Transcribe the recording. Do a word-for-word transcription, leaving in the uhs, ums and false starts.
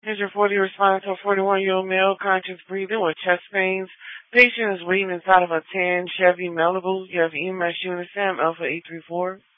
Here's your forty responding to a forty-one-year-old male, conscious breathing with chest pains. Patient is waiting inside of a tan Chevy Malibu. You have E M S unit Sam Alpha eight three four.